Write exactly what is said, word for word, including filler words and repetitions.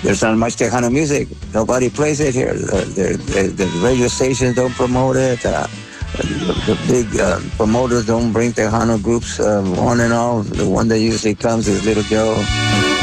there's not much Tejano music. Nobody plays it here. The, the, the, the radio stations don't promote it. Uh, the, the big uh, promoters don't bring Tejano groups uh, on and off. The one that usually comes is Little Joe.